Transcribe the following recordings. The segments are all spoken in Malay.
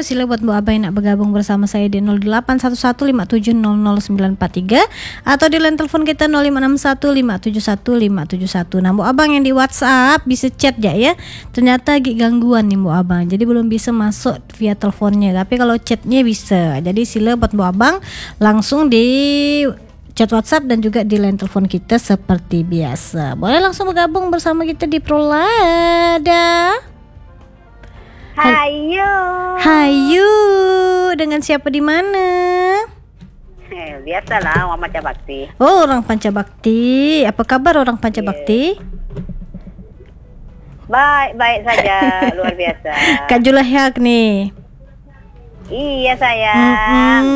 sila buat Bu Abang yang nak bergabung bersama saya di 081157000943 atau di line telepon kita 0561571571. Nah, Bu Abang yang di WhatsApp bisa chat ya. Ternyata agak gangguan nih Bu Abang. Jadi belum bisa masuk via teleponnya. Tapi kalau chatnya bisa. Jadi sila buat Bu Abang langsung di chat WhatsApp dan juga di line telepon kita seperti biasa. Boleh langsung bergabung bersama kita di Prolada. Hayu. Hayu, dengan siapa di mana? Biasalah orang Pancabakti. Oh, orang Pancabakti. Apa kabar orang Pancabakti? Baik saja, luar biasa. Kak Julahyak nih. Iya sayang.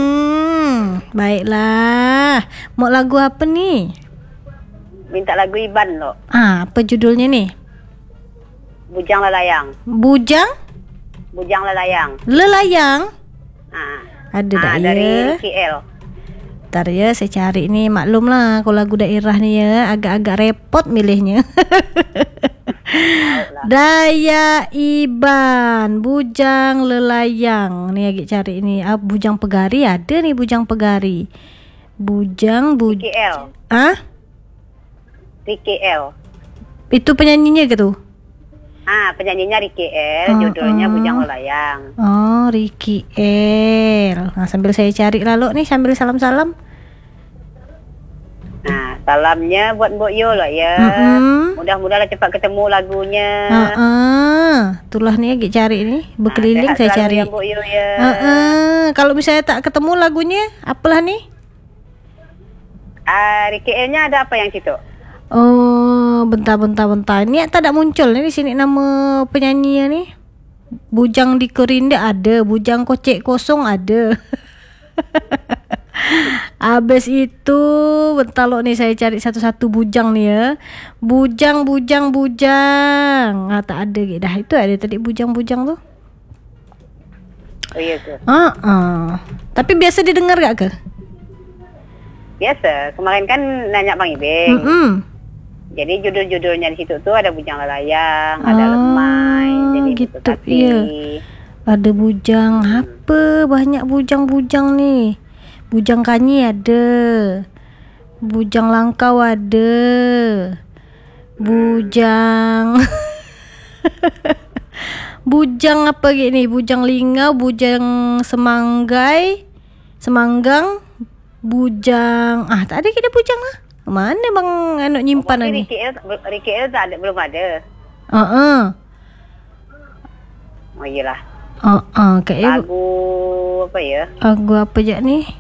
Baiklah. Mau lagu apa nih? Minta lagu Iban loh. Apa judulnya nih? Bujang Lelayang. Bujang Lelayang. Lelayang. Ada dah dari ya. KL. Ntar ya saya cari nih. Maklum lah kalau lagu daerah nih ya agak-agak repot milihnya. Daya Iban, Bujang Lelayang. Nih lagi cari ini. Bujang Pegari ada nih, Bujang Pegari. KL. Di KL. Itu penyanyinya gitu. Penyanyinya Ricky L, judulnya Bujang Lelayang. Oh, Ricky L. Nah, sambil saya cari lalu nih sambil salam-salam. Nah, salamnya buat Mbok Yo lah ya. Mudah-mudahan cepat ketemu lagunya. Itulah nih lagi cari nih, berkeliling saya cari. Mbok Yo ya. Kalau misalnya tak ketemu lagunya, apalah nih? Ricky L-nya ada apa yang situ? Oh, bentar. Ini tak ada muncul nih di sini nama penyanyinya nih. Bujang di Kerinda ada, Bujang Kocek Kosong ada. Abis itu bentar lo nih saya cari satu-satu bujang nih ya. Bujang. Tak ada gitu dah. Itu ada tadi bujang tuh. Oh iya tuh. Tapi biasa didengar gak ke? Biasa. Kemarin kan nanya Bang Ibeng. Jadi judul-judulnya di situ tuh ada Bujang Lelayang, ada Lemai, jadi gitu iya. Ada bujang apa? Banyak bujang nih. Bujang Kanyi ada. Bujang Langkau ada. Bujang Bujang apa gini? Bujang Lingau, Bujang Semanggang, Bujang. Tak ada kita bujang lah. Mana bang nyimpan ni? Ricky L tak ada, belum ada. Oh iyalah. Kayaknya lagu apa ya? Lagu apa je ni?